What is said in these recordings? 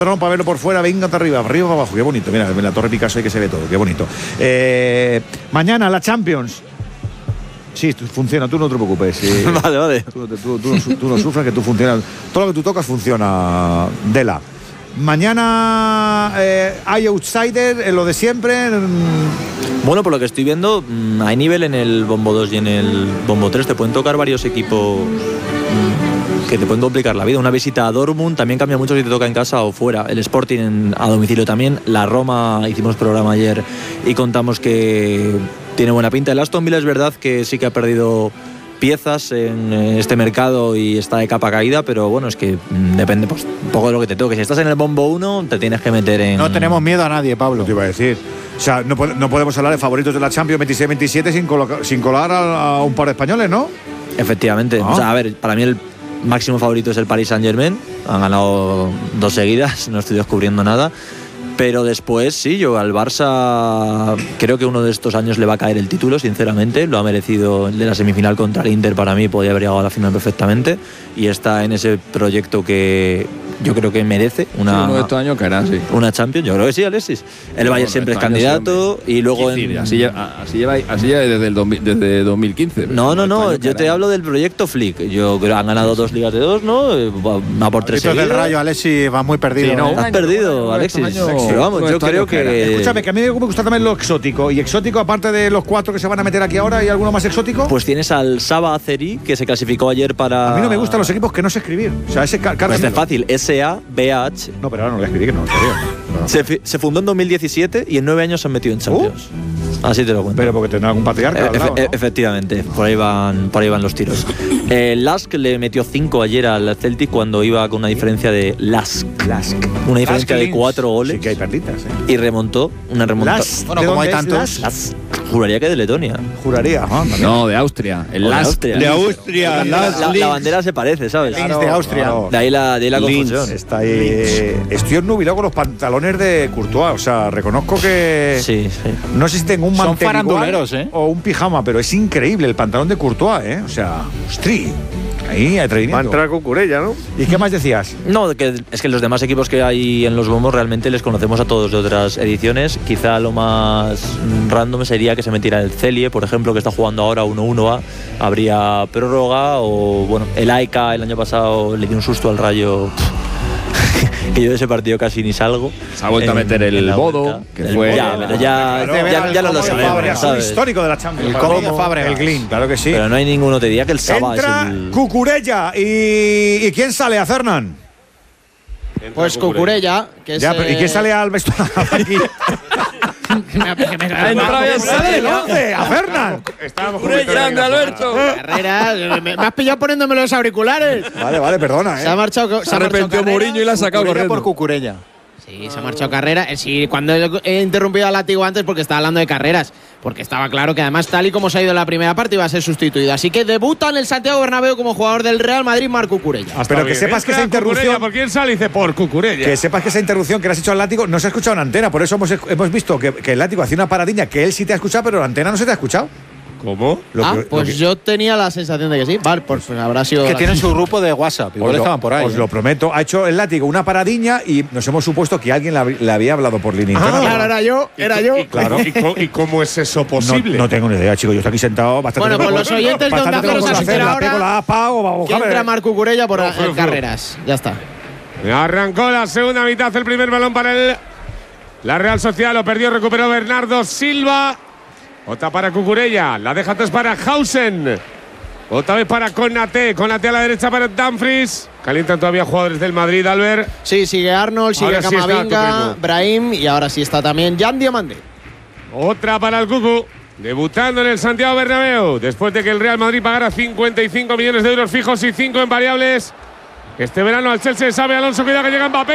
para verlo por fuera, venga hasta arriba, para abajo, qué bonito, mira, en la Torre Picasso hay que se ve todo, qué bonito. Mañana la Champions. Sí, funciona, tú no te preocupes. Sí. Vale. Tú no sufras, que tú funcionas. Todo lo que tú tocas funciona, Dela. Mañana hay outsider en lo de siempre. Bueno, por lo que estoy viendo, hay nivel en el bombo 2 y en el bombo 3. Te pueden tocar varios equipos que te pueden complicar la vida. Una visita a Dortmund también cambia mucho si te toca en casa o fuera. El Sporting a domicilio también. La Roma, hicimos programa ayer y contamos que tiene buena pinta. El Aston Villa es verdad que sí que ha perdido piezas en este mercado y está de capa caída, pero bueno, es que depende pues, un poco de lo que te toque. Si estás en el bombo 1, te tienes que meter en... No tenemos miedo a nadie, Pablo. Te iba a decir. O sea, no podemos hablar de favoritos de la Champions 26-27 sin colar a un par de españoles, ¿no? Efectivamente. O sea, a ver, para mí el máximo favorito es el Paris Saint-Germain. Han ganado 2 seguidas, no estoy descubriendo nada. Pero después, sí, yo al Barça creo que uno de estos años le va a caer el título, sinceramente. Lo ha merecido el de la semifinal contra el Inter, para mí podía haber llegado a la final perfectamente. Y está en ese proyecto que yo creo que merece uno de estos años caerá, sí. Una Champions. Yo creo que sí, Alexis. El Bayern siempre es candidato y luego así lleva desde 2015. No, yo te hablo del proyecto Flick. Yo creo que han ganado 2 ligas de 2, ¿no? Va por 3 seguidas. del Rayo, Alexis, va muy perdido. Sí, no, has perdido, Alexis. Pero vamos, yo creo que... Escúchame, que a mí me gusta también lo exótico. Y exótico, aparte de los 4 que se van a meter aquí ahora, ¿hay alguno más exótico? Pues tienes al Saba Azeri, que se clasificó ayer para... A mí no me gustan los equipos que no sé escribir. O sea, ese pues es fácil, S-A-B-A-H. No, pero ahora no lo voy a escribir, que no lo sabía. Se fundó en 2017 y en 9 años se han metido en Champions. Así te lo cuento. Pero porque tendrá algún patriarca al lado, ¿no? Efectivamente, por ahí van los tiros. Lask le metió 5 ayer al Celtic cuando iba con una diferencia de Lask. Una diferencia de 4 goles. Sí que hay perditas, Y remontó una remontada. Bueno, como hay tantos. Juraría que de Letonia. Juraría. No, de Austria. El Lask. De Austria. La bandera se parece, ¿sabes? Claro, de Austria. Claro. De ahí la confusión. Está ahí. Estoy obnubilado con los pantalones de Courtois. O sea, reconozco que... Sí. No sé si tengo un mantel faranduleros, o un pijama, pero es increíble el pantalón de Courtois, ¿eh? O sea, ¡ostri! Ahí, atrevimiento. Va a entrar Cucurella, ¿no? ¿Y qué más decías? No, es que los demás equipos que hay en los bombos realmente les conocemos a todos de otras ediciones. Quizá lo más random sería que se metiera el Celie, por ejemplo, que está jugando ahora 1-1. Habría prórroga o, bueno, el AEK el año pasado le dio un susto al Rayo. Que yo de ese partido casi ni salgo. Se ha vuelto a meter el Bodo, que fue... Ya no lo sabemos, ¿sabes? Histórico de la Champions. El Glin. Claro que sí. Pero no hay ninguno, te diría que el Saba Entra es el... Cucurella. ¿Y quién sale a Fernán? Pues Cucurella, que es... Ya, ¿y quién sale al vestuario aquí? ¡A Fernán! Cucurella, Alberto. Carrera, me has pillado poniéndome los auriculares. Vale, perdona, Se ha marchado. Se arrepintió Mourinho y la ha sacado corriendo. Por Cucurella. Sí, se ha marchado Carrera. Sí, cuando he interrumpido a Látigo antes porque estaba hablando de carreras. Porque estaba claro que además, tal y como se ha ido en la primera parte, iba a ser sustituido. Así que debuta en el Santiago Bernabéu como jugador del Real Madrid, Marc Cucurella. Pero que sepas que esa interrupción... ¿Por quién sale? Dice por Cucurella. Que sepas que esa interrupción que le has hecho al Látigo no se ha escuchado en antena. Por eso hemos visto que el Látigo hacía una paradiña que él sí te ha escuchado, pero la antena no se te ha escuchado. ¿Cómo? Yo tenía la sensación de que sí. Vale, pues habrá sido... Que tienen su grupo de WhatsApp. Igual estaban por ahí. Os lo prometo. Ha hecho el Látigo una paradiña y nos hemos supuesto que alguien le había hablado por línea interna. Claro, era yo. Claro. ¿Y cómo es eso posible? No tengo ni idea, chico. Yo estoy aquí sentado bastante. Bueno, pues los oyentes de Onda Cero se enteran ahora que entra Marc Cucurella por carreras. Ya está. Arrancó la segunda mitad, el primer balón para la Real Sociedad. Lo perdió, recuperó Bernardo Silva. Otra para Cucurella, la deja atrás para Hausen. Otra vez para Konaté a la derecha para Dumfries. Calientan todavía jugadores del Madrid, Albert. Sí, sigue Arnold, sigue Camavinga, Brahim y ahora sí está también Jan Diomande. Otra para el Cucu, debutando en el Santiago Bernabéu, después de que el Real Madrid pagara 55 millones de euros fijos y 5 en variables. Este verano al Chelsea sabe Alonso, cuidado que llega Mbappé,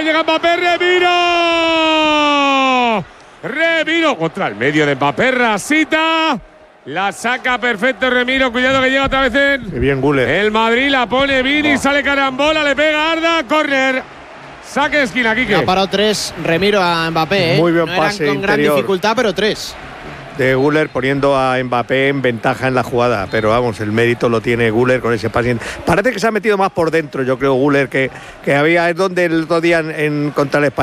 Remiro contra el medio de Mbappé, Rasita. La saca perfecto Remiro, cuidado que llega otra vez Qué bien, Guller. el Madrid, la pone Vini, sale carambola, le pega Arda, córner. Saque de esquina, Quique. Ha parado 3 Remiro a Mbappé. Muy bien no pase eran con interior. gran dificultad, pero 3. De Guller poniendo a Mbappé en ventaja en la jugada, pero vamos, el mérito lo tiene Guller con ese pase. Parece que se ha metido más por dentro, yo creo, Guller, que había, es donde el otro día contra el Español